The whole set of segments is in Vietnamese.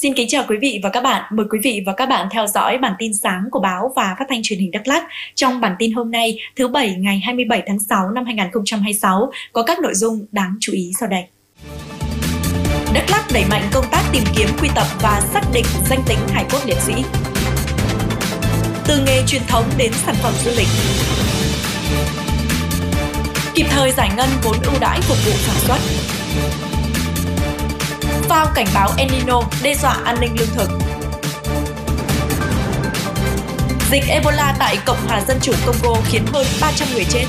Xin kính chào quý vị và các bạn. Mời quý vị và các bạn theo dõi bản tin sáng của báo và phát thanh truyền hình Đắk Lắk. Trong bản tin hôm nay, thứ Bảy ngày 27 tháng 6 năm 2026, có các nội dung đáng chú ý sau đây. Đắk Lắk đẩy mạnh công tác tìm kiếm, quy tập và xác định danh tính hài cốt liệt sĩ. Từ nghề truyền thống đến sản phẩm du lịch. Kịp thời giải ngân vốn ưu đãi phục vụ sản xuất. FAO cảnh báo El Nino đe dọa an ninh lương thực. Dịch Ebola tại Cộng hòa Dân chủ Congo khiến hơn 300 người chết.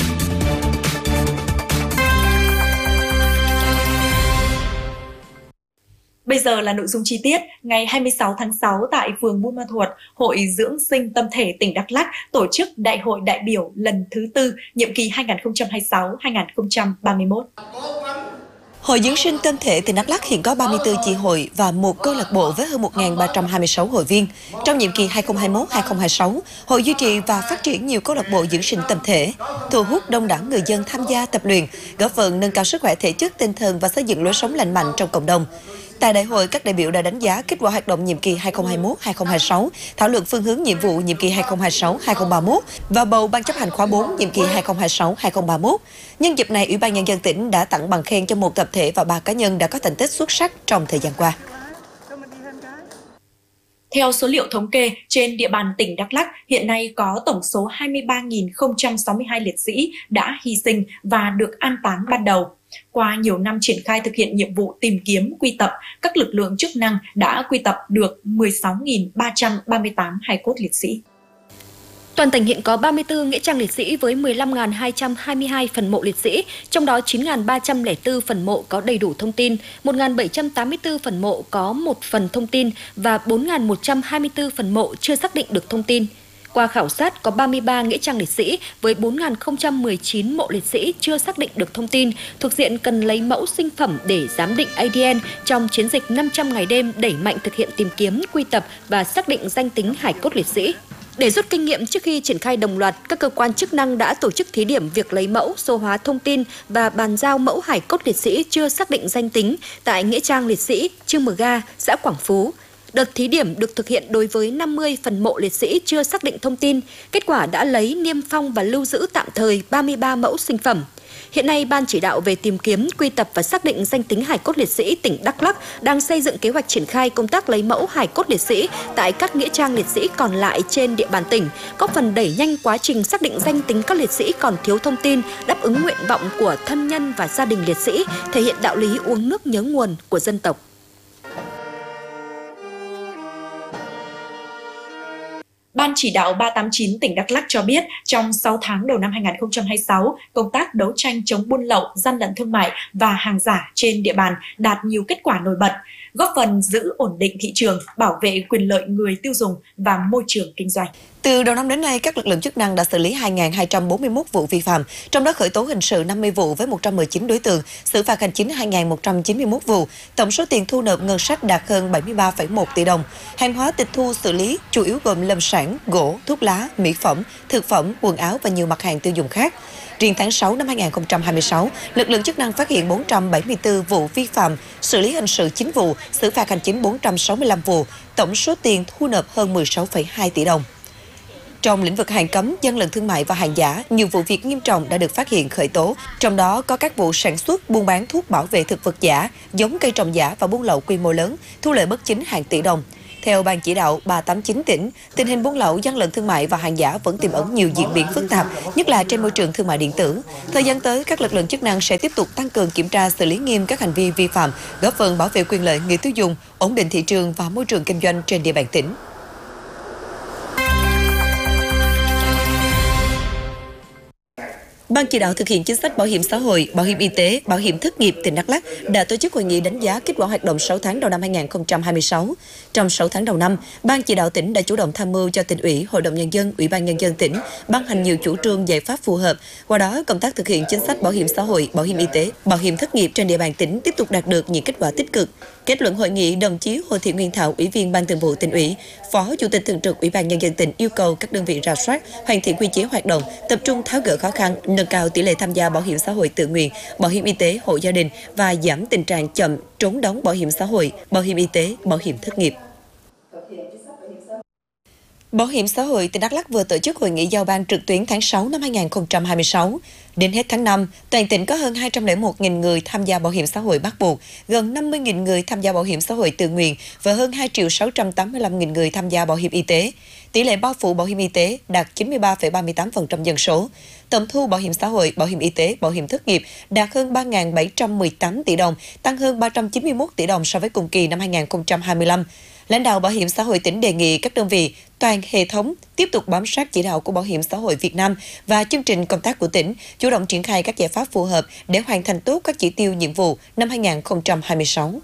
Bây giờ là nội dung chi tiết. Ngày 26 tháng 6 tại phường Buôn Ma Thuột, Hội Dưỡng sinh Tâm thể tỉnh Đắk Lắk tổ chức Đại hội đại biểu lần thứ 4, nhiệm kỳ 2026-2031. Hội Dưỡng sinh Tâm thể tỉnh Đắk Lắk hiện có 34 chi hội và một câu lạc bộ với hơn 1.326 hội viên. Trong nhiệm kỳ 2021-2026, hội duy trì và phát triển nhiều câu lạc bộ dưỡng sinh tâm thể, thu hút đông đảo người dân tham gia tập luyện, góp phần nâng cao sức khỏe thể chất, tinh thần và xây dựng lối sống lành mạnh trong cộng đồng. Tại đại hội, các đại biểu đã đánh giá kết quả hoạt động nhiệm kỳ 2021-2026, thảo luận phương hướng nhiệm vụ nhiệm kỳ 2026-2031 và bầu Ban chấp hành khóa 4 nhiệm kỳ 2026-2031. Nhân dịp này, Ủy ban Nhân dân tỉnh đã tặng bằng khen cho một tập thể và 3 cá nhân đã có thành tích xuất sắc trong thời gian qua. Theo số liệu thống kê, trên địa bàn tỉnh Đắk Lắk hiện nay có tổng số 23.062 liệt sĩ đã hy sinh và được an táng ban đầu. Qua nhiều năm triển khai thực hiện nhiệm vụ tìm kiếm, quy tập, các lực lượng chức năng đã quy tập được 16.338 hài cốt liệt sĩ. Toàn tỉnh hiện có 34 nghĩa trang liệt sĩ với 15.222 phần mộ liệt sĩ, trong đó 9.304 phần mộ có đầy đủ thông tin, 1.784 phần mộ có một phần thông tin và 4.124 phần mộ chưa xác định được thông tin. Qua khảo sát, có 33 nghĩa trang liệt sĩ với 4.019 mộ liệt sĩ chưa xác định được thông tin, thuộc diện cần lấy mẫu sinh phẩm để giám định ADN trong chiến dịch 500 ngày đêm đẩy mạnh thực hiện tìm kiếm, quy tập và xác định danh tính hài cốt liệt sĩ. Để rút kinh nghiệm trước khi triển khai đồng loạt, các cơ quan chức năng đã tổ chức thí điểm việc lấy mẫu, số hóa thông tin và bàn giao mẫu hài cốt liệt sĩ chưa xác định danh tính tại nghĩa trang liệt sĩ Trương Mờ Ga, xã Quảng Phú. Đợt thí điểm được thực hiện đối với 50 phần mộ liệt sĩ chưa xác định thông tin. Kết quả đã lấy, niêm phong và lưu giữ tạm thời 33 mẫu sinh phẩm. Hiện nay, Ban chỉ đạo về tìm kiếm, quy tập và xác định danh tính hài cốt liệt sĩ tỉnh Đắk Lắk đang xây dựng kế hoạch triển khai công tác lấy mẫu hài cốt liệt sĩ tại các nghĩa trang liệt sĩ còn lại trên địa bàn tỉnh, góp phần đẩy nhanh quá trình xác định danh tính các liệt sĩ còn thiếu thông tin, đáp ứng nguyện vọng của thân nhân và gia đình liệt sĩ, thể hiện đạo lý uống nước nhớ nguồn của dân tộc. Ban chỉ đạo 389 tỉnh Đắk Lắk cho biết, trong 6 tháng đầu năm 2026, công tác đấu tranh chống buôn lậu, gian lận thương mại và hàng giả trên địa bàn đạt nhiều kết quả nổi bật, góp phần giữ ổn định thị trường, bảo vệ quyền lợi người tiêu dùng và môi trường kinh doanh. Từ đầu năm đến nay, các lực lượng chức năng đã xử lý 2.241 vụ vi phạm, trong đó khởi tố hình sự 50 vụ với 119 đối tượng, xử phạt hành chính 2.191 vụ, tổng số tiền thu nộp ngân sách đạt hơn 73,1 tỷ đồng. Hàng hóa tịch thu xử lý chủ yếu gồm lâm sản, gỗ, thuốc lá, mỹ phẩm, thực phẩm, quần áo và nhiều mặt hàng tiêu dùng khác. Riêng tháng 6 năm 2026, lực lượng chức năng phát hiện 474 vụ vi phạm, xử lý hình sự 9 vụ, xử phạt hành chính 465 vụ, tổng số tiền thu nộp hơn 16,2 tỷ đồng. Trong lĩnh vực hàng cấm, gian lận thương mại và hàng giả, nhiều vụ việc nghiêm trọng đã được phát hiện khởi tố, trong đó có các vụ sản xuất, buôn bán thuốc bảo vệ thực vật giả, giống cây trồng giả và buôn lậu quy mô lớn, thu lợi bất chính hàng tỷ đồng. Theo Ban chỉ đạo 389 tỉnh, tình hình buôn lậu, gian lận thương mại và hàng giả vẫn tiềm ẩn nhiều diễn biến phức tạp, nhất là trên môi trường thương mại điện tử. Thời gian tới, các lực lượng chức năng sẽ tiếp tục tăng cường kiểm tra, xử lý nghiêm các hành vi vi phạm, góp phần bảo vệ quyền lợi người tiêu dùng, ổn định thị trường và môi trường kinh doanh trên địa bàn tỉnh. Ban chỉ đạo thực hiện chính sách bảo hiểm xã hội, bảo hiểm y tế, bảo hiểm thất nghiệp tỉnh Đắk Lắk đã tổ chức hội nghị đánh giá kết quả hoạt động 6 tháng đầu năm 2026. Trong 6 tháng đầu năm, Ban chỉ đạo tỉnh đã chủ động tham mưu cho tỉnh ủy, Hội đồng Nhân dân, Ủy ban Nhân dân tỉnh ban hành nhiều chủ trương giải pháp phù hợp. Qua đó, công tác thực hiện chính sách bảo hiểm xã hội, bảo hiểm y tế, bảo hiểm thất nghiệp trên địa bàn tỉnh tiếp tục đạt được những kết quả tích cực. Kết luận hội nghị, đồng chí Hồ Thị Nguyên Thảo, Ủy viên Ban Thường vụ Tỉnh ủy, Phó Chủ tịch Thường trực Ủy ban Nhân dân tỉnh yêu cầu các đơn vị rà soát, hoàn thiện quy chế hoạt động, tập trung tháo gỡ khó khăn, nâng cao tỷ lệ tham gia bảo hiểm xã hội tự nguyện, bảo hiểm y tế hộ gia đình và giảm tình trạng chậm trốn đóng bảo hiểm xã hội, bảo hiểm y tế, bảo hiểm thất nghiệp. Bảo hiểm xã hội tỉnh Đắk Lắk vừa tổ chức hội nghị giao ban trực tuyến tháng 6 năm 2026. Đến hết tháng 5, toàn tỉnh có hơn 201.000 người tham gia bảo hiểm xã hội bắt buộc, gần 50.000 người tham gia bảo hiểm xã hội tự nguyện và hơn 2.685.000 người tham gia bảo hiểm y tế. Tỷ lệ bao phủ bảo hiểm y tế đạt 93,38% dân số. Tổng thu bảo hiểm xã hội, bảo hiểm y tế, bảo hiểm thất nghiệp đạt hơn 3.718 tỷ đồng, tăng hơn 391 tỷ đồng so với cùng kỳ năm 2025. Lãnh đạo Bảo hiểm xã hội tỉnh đề nghị các đơn vị, toàn hệ thống tiếp tục bám sát chỉ đạo của Bảo hiểm xã hội Việt Nam và chương trình công tác của tỉnh, chủ động triển khai các giải pháp phù hợp để hoàn thành tốt các chỉ tiêu nhiệm vụ năm 2026.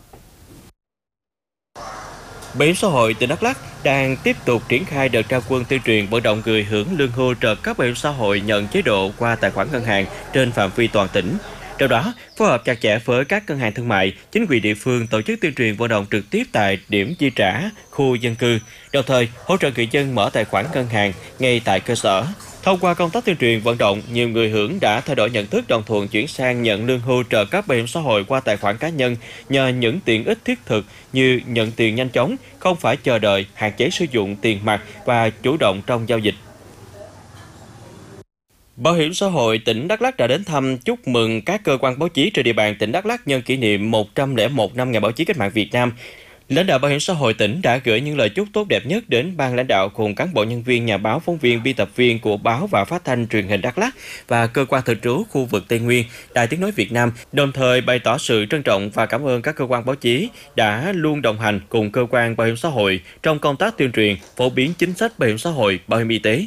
Bảo hiểm xã hội tỉnh Đắk Lắk đang tiếp tục triển khai đợt ra quân tuyên truyền vận động người hưởng lương hưu trợ cấp bảo hiểm xã hội nhận chế độ qua tài khoản ngân hàng trên phạm vi toàn tỉnh. Trong đó, phối hợp chặt chẽ với các ngân hàng thương mại, chính quyền địa phương tổ chức tuyên truyền vận động trực tiếp tại điểm chi trả, khu dân cư, đồng thời hỗ trợ người dân mở tài khoản ngân hàng ngay tại cơ sở. Thông qua công tác tuyên truyền vận động, nhiều người hưởng đã thay đổi nhận thức đồng thuận chuyển sang nhận lương hưu trợ cấp bảo hiểm xã hội qua tài khoản cá nhân nhờ những tiện ích thiết thực như nhận tiền nhanh chóng, không phải chờ đợi, hạn chế sử dụng tiền mặt và chủ động trong giao dịch. Bảo hiểm xã hội tỉnh Đắk Lắk đã đến thăm chúc mừng các cơ quan báo chí trên địa bàn tỉnh Đắk Lắk nhân kỷ niệm 101 năm Ngày Báo chí Cách mạng Việt Nam. Lãnh đạo Bảo hiểm xã hội tỉnh đã gửi những lời chúc tốt đẹp nhất đến ban lãnh đạo cùng cán bộ nhân viên, nhà báo, phóng viên, biên tập viên của báo và phát thanh truyền hình Đắk Lắk và cơ quan thường trú khu vực Tây Nguyên, Đài Tiếng nói Việt Nam, đồng thời bày tỏ sự trân trọng và cảm ơn các cơ quan báo chí đã luôn đồng hành cùng cơ quan bảo hiểm xã hội trong công tác tuyên truyền, phổ biến chính sách bảo hiểm xã hội, bảo hiểm y tế.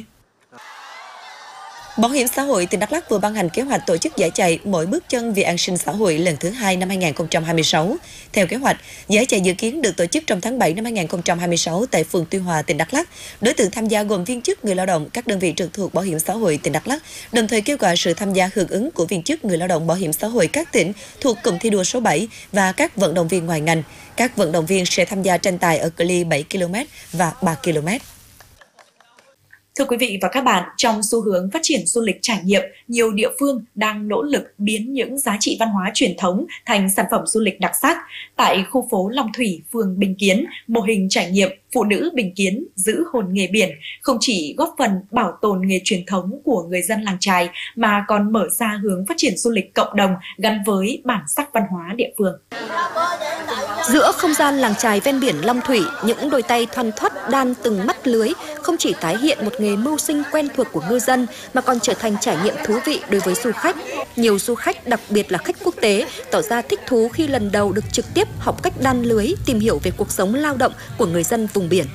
Bảo hiểm xã hội tỉnh Đắk Lắk vừa ban hành kế hoạch tổ chức giải chạy Mỗi bước chân vì an sinh xã hội lần thứ 2 năm 2026. Theo kế hoạch, giải chạy dự kiến được tổ chức trong tháng 7 năm 2026 tại phường Tuy Hòa, tỉnh Đắk Lắk. Đối tượng tham gia gồm viên chức, người lao động, các đơn vị trực thuộc Bảo hiểm xã hội tỉnh Đắk Lắk, đồng thời kêu gọi sự tham gia hưởng ứng của viên chức, người lao động bảo hiểm xã hội các tỉnh thuộc cụm thi đua số 7 và các vận động viên ngoài ngành. Các vận động viên sẽ tham gia tranh tài ở cự ly 7 km và 3 km. Thưa quý vị và các bạn, trong xu hướng phát triển du lịch trải nghiệm, nhiều địa phương đang nỗ lực biến những giá trị văn hóa truyền thống thành sản phẩm du lịch đặc sắc. Tại khu phố Long Thủy, phường Bình Kiến, mô hình trải nghiệm Phụ nữ Bình Kiến giữ hồn nghề biển không chỉ góp phần bảo tồn nghề truyền thống của người dân làng chài mà còn mở ra hướng phát triển du lịch cộng đồng gắn với bản sắc văn hóa địa phương. Giữa không gian làng chài ven biển Long Thủy, những đôi tay thoăn thoắt đan từng mắt lưới không chỉ tái hiện một nghề mưu sinh quen thuộc của ngư dân mà còn trở thành trải nghiệm thú vị đối với du khách. Nhiều du khách, đặc biệt là khách quốc tế, tỏ ra thích thú khi lần đầu được trực tiếp học cách đan lưới, tìm hiểu về cuộc sống lao động của người dân vùng biển.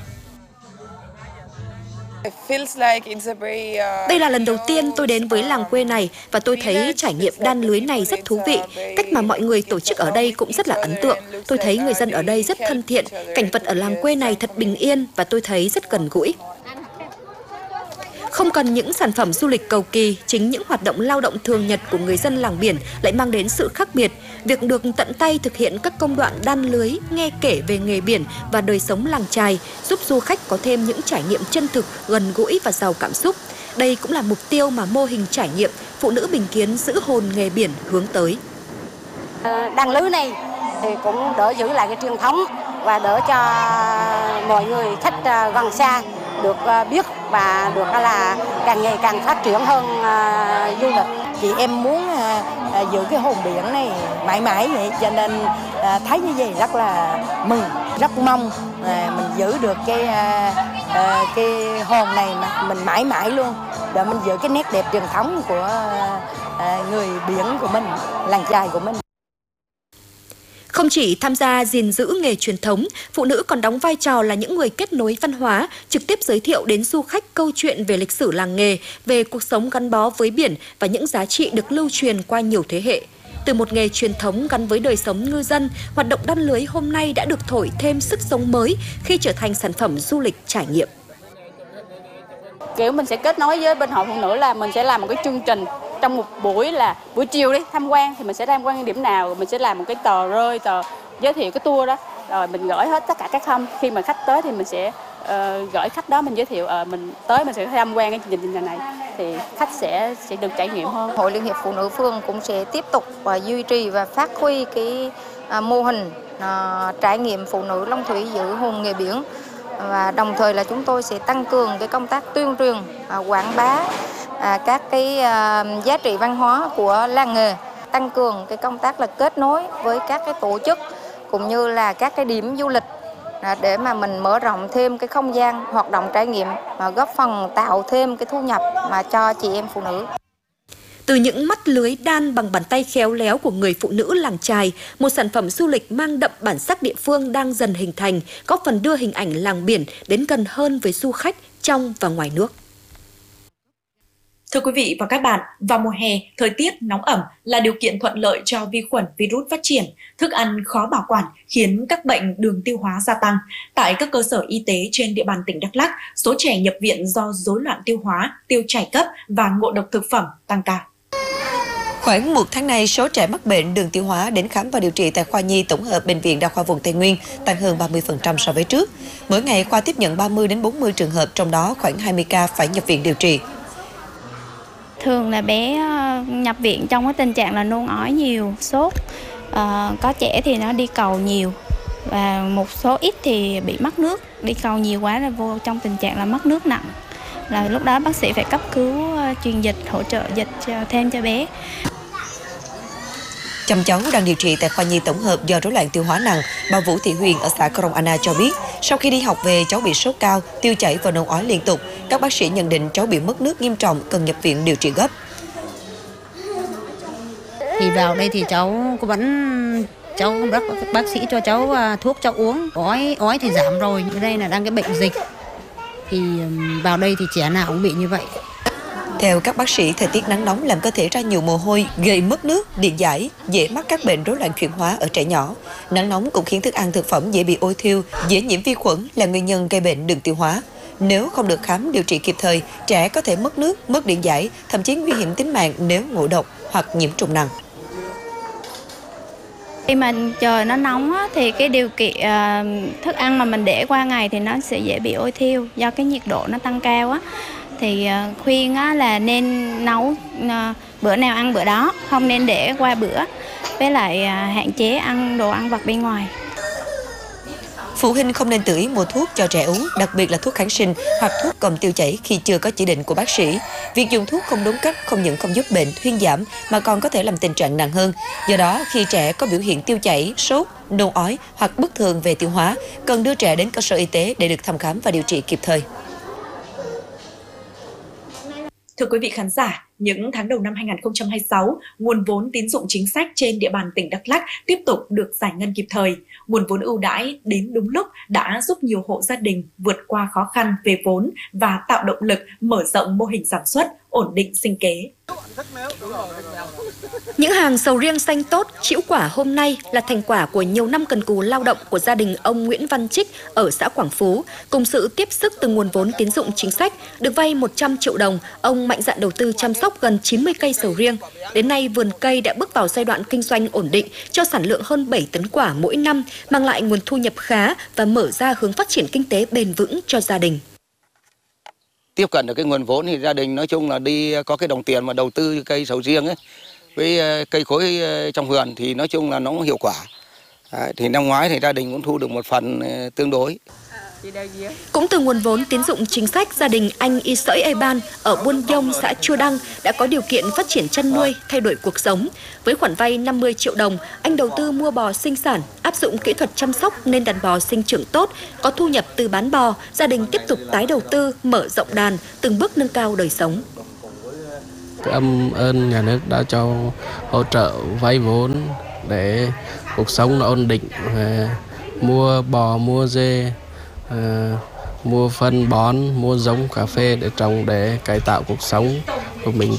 Đây là lần đầu tiên tôi đến với làng quê này và tôi thấy trải nghiệm đan lưới này rất thú vị. Cách mà mọi người tổ chức ở đây cũng rất là ấn tượng. Tôi thấy người dân ở đây rất thân thiện, cảnh vật ở làng quê này thật bình yên và tôi thấy rất gần gũi. Không cần những sản phẩm du lịch cầu kỳ, chính những hoạt động lao động thường nhật của người dân làng biển lại mang đến sự khác biệt. Việc được tận tay thực hiện các công đoạn đan lưới, nghe kể về nghề biển và đời sống làng chài giúp du khách có thêm những trải nghiệm chân thực, gần gũi và giàu cảm xúc. Đây cũng là mục tiêu mà mô hình trải nghiệm Phụ nữ Bình Kiến giữ hồn nghề biển hướng tới. Đan lưới này thì cũng đỡ giữ lại cái truyền thống và đỡ cho mọi người khách gần xa được biết và được là càng ngày càng phát triển hơn du lịch. Chị em muốn giữ cái hồn biển này mãi mãi vậy, cho nên thấy như vậy rất là mừng, rất mong mình giữ được cái hồn này mà mình mãi mãi luôn, để mình giữ cái nét đẹp truyền thống của người biển của mình, làng chài của mình. Không chỉ tham gia gìn giữ nghề truyền thống, phụ nữ còn đóng vai trò là những người kết nối văn hóa, trực tiếp giới thiệu đến du khách câu chuyện về lịch sử làng nghề, về cuộc sống gắn bó với biển và những giá trị được lưu truyền qua nhiều thế hệ. Từ một nghề truyền thống gắn với đời sống ngư dân, hoạt động đan lưới hôm nay đã được thổi thêm sức sống mới khi trở thành sản phẩm du lịch trải nghiệm. Kiểu mình sẽ kết nối với bên hội phụ nữ là mình sẽ làm một cái chương trình trong một buổi là buổi chiều đi tham quan, thì mình sẽ tham quan điểm nào, mình sẽ làm một cái tờ rơi, tờ giới thiệu cái tour đó, rồi mình gửi hết tất cả các hôm. Khi mà khách tới thì mình sẽ gửi khách đó, mình giới thiệu mình tới mình sẽ tham quan cái chương trình này thì khách sẽ được trải nghiệm hơn. Hội Liên hiệp Phụ nữ phường cũng sẽ tiếp tục duy trì và phát huy cái mô hình trải nghiệm phụ nữ Long Thủy giữ hồn nghề biển, và đồng thời là chúng tôi sẽ tăng cường cái công tác tuyên truyền quảng bá các cái giá trị văn hóa của làng nghề, tăng cường cái công tác là kết nối với các cái tổ chức cũng như là các cái điểm du lịch để mà mình mở rộng thêm cái không gian hoạt động trải nghiệm và góp phần tạo thêm cái thu nhập mà cho chị em phụ nữ. Từ những mắt lưới đan bằng bàn tay khéo léo của người phụ nữ làng chài, một sản phẩm du lịch mang đậm bản sắc địa phương đang dần hình thành, góp phần đưa hình ảnh làng biển đến gần hơn với du khách trong và ngoài nước. Thưa quý vị và các bạn, vào mùa hè, thời tiết nóng ẩm là điều kiện thuận lợi cho vi khuẩn, virus phát triển. Thức ăn khó bảo quản khiến các bệnh đường tiêu hóa gia tăng. Tại các cơ sở y tế trên địa bàn tỉnh Đắk Lắk, số trẻ nhập viện do rối loạn tiêu hóa, tiêu chảy cấp và ngộ độc thực phẩm tăng cao. Khoảng một tháng nay, số trẻ mắc bệnh đường tiêu hóa đến khám và điều trị tại khoa nhi tổng hợp Bệnh viện Đa khoa vùng Tây Nguyên tăng hơn 30% so với trước. Mỗi ngày, khoa tiếp nhận 30 đến 40 trường hợp, trong đó khoảng 20 ca phải nhập viện điều trị. Thường là bé nhập viện trong cái tình trạng là nôn ói nhiều, sốt, có trẻ thì nó đi cầu nhiều và một số ít thì bị mất nước, đi cầu nhiều quá là vô trong tình trạng là mất nước nặng. Là lúc đó bác sĩ phải cấp cứu truyền dịch, hỗ trợ dịch thêm cho bé. Chăm cháu đang điều trị tại khoa nhi tổng hợp do rối loạn tiêu hóa nặng, bà Vũ Thị Huyền ở xã Krông Anna cho biết, sau khi đi học về cháu bị sốt cao, tiêu chảy và nôn ói liên tục. Các bác sĩ nhận định cháu bị mất nước nghiêm trọng, cần nhập viện điều trị gấp. Thì vào đây thì cháu bác sĩ cho cháu thuốc cháu uống, ói thì giảm rồi. Đây là đang cái bệnh dịch. Thì vào đây thì trẻ nào cũng bị như vậy. Theo các bác sĩ, thời tiết nắng nóng làm cơ thể ra nhiều mồ hôi, gây mất nước, điện giải, dễ mắc các bệnh rối loạn chuyển hóa ở trẻ nhỏ. Nắng nóng cũng khiến thức ăn thực phẩm dễ bị ôi thiêu, dễ nhiễm vi khuẩn là nguyên nhân gây bệnh đường tiêu hóa. Nếu không được khám điều trị kịp thời, trẻ có thể mất nước, mất điện giải, thậm chí nguy hiểm tính mạng nếu ngộ độc hoặc nhiễm trùng nặng. Khi mà trời nó nóng á, thì cái điều kiện thức ăn mà mình để qua ngày thì nó sẽ dễ bị ôi thiêu do cái nhiệt độ nó tăng cao á. Thì khuyên á, là nên nấu bữa nào ăn bữa đó, không nên để qua bữa, với lại hạn chế ăn đồ ăn vặt bên ngoài. Phụ huynh không nên tự ý mua thuốc cho trẻ uống, đặc biệt là thuốc kháng sinh hoặc thuốc cầm tiêu chảy khi chưa có chỉ định của bác sĩ. Việc dùng thuốc không đúng cách không những không giúp bệnh thuyên giảm mà còn có thể làm tình trạng nặng hơn. Do đó, khi trẻ có biểu hiện tiêu chảy, sốt, nôn ói hoặc bất thường về tiêu hóa, cần đưa trẻ đến cơ sở y tế để được thăm khám và điều trị kịp thời. Thưa quý vị khán giả, những tháng đầu năm 2026, nguồn vốn tín dụng chính sách trên địa bàn tỉnh Đắk Lắk tiếp tục được giải ngân kịp thời. Nguồn vốn ưu đãi đến đúng lúc đã giúp nhiều hộ gia đình vượt qua khó khăn về vốn và tạo động lực mở rộng mô hình sản xuất, ổn định sinh kế. Những hàng sầu riêng xanh tốt, trĩu quả hôm nay là thành quả của nhiều năm cần cù lao động của gia đình ông Nguyễn Văn Trích ở xã Quảng Phú. Cùng sự tiếp sức từ nguồn vốn tín dụng chính sách, được vay 100 triệu đồng, ông mạnh dạn đầu tư chăm sóc gần 90 cây sầu riêng. Đến nay, vườn cây đã bước vào giai đoạn kinh doanh ổn định, cho sản lượng hơn 7 tấn quả mỗi năm, mang lại nguồn thu nhập khá và mở ra hướng phát triển kinh tế bền vững cho gia đình. Tiếp cận được cái nguồn vốn thì gia đình nói chung là đi có cái đồng tiền mà đầu tư cây sầu riêng ấy với cây khối trong vườn thì nói chung là nó hiệu quả. Thì năm ngoái thì gia đình cũng thu được một phần tương đối. Cũng từ nguồn vốn tín dụng chính sách, gia đình anh Y Sỡi E Ban ở Buôn Dông, xã Chua Đăng đã có điều kiện phát triển chăn nuôi, thay đổi cuộc sống. Với khoản vay 50 triệu đồng, anh đầu tư mua bò sinh sản, áp dụng kỹ thuật chăm sóc nên đàn bò sinh trưởng tốt, có thu nhập từ bán bò. Gia đình tiếp tục tái đầu tư, mở rộng đàn, từng bước nâng cao đời sống. Cảm ơn nhà nước đã cho hỗ trợ vay vốn để cuộc sống nó ổn định, mua bò, mua dê, mua phân bón, mua giống cà phê để trồng để cải tạo cuộc sống của mình.